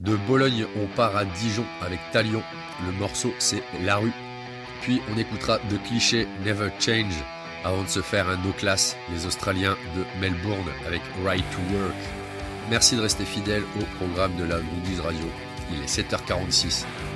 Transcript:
De Bologne, on part à Dijon avec Talion. Le morceau, c'est La Rue. Puis on écoutera de Cliché Never Change avant de se faire un no class, les Australiens de Melbourne avec Right to Work. Merci de rester fidèle au programme de la Groundies Radio. Il est 7h46.